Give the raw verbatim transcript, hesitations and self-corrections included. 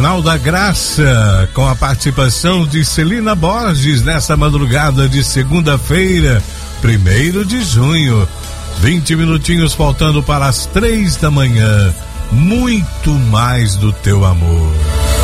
Jornal da Graça, com a participação de Celina Borges, nessa madrugada de segunda-feira, primeiro de junho. vinte minutinhos faltando para as três da manhã. Muito mais do teu amor.